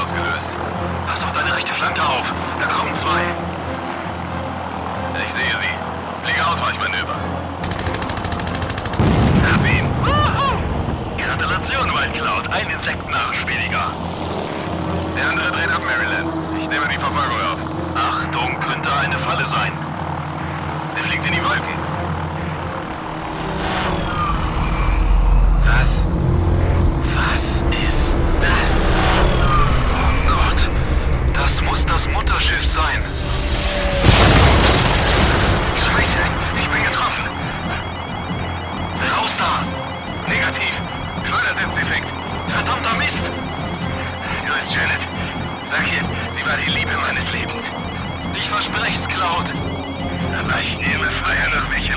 ausgelöst. Pass auf deine rechte Flanke auf. Da kommen zwei. Ich sehe sie. Fliege Ausweichmanöver. Hab ihn. Woohoo! Gratulation, White Cloud. Ein Insektenarsch weniger. Der andere dreht ab, Maryland. Ich nehme die Verfolgung auf. Achtung, könnte eine Falle sein. Der fliegt in die Wolken. Was ist das? Oh Gott, das muss das Mutterschiff sein. Scheiße, ich bin getroffen. Raus da! Negativ. Schleudersitzdefekt. Verdammter Mist! Grüß Janet. Sag ihr, sie war die Liebe meines Lebens. Ich versprech's, Cloud. Aber ich nehme Feuer nach mich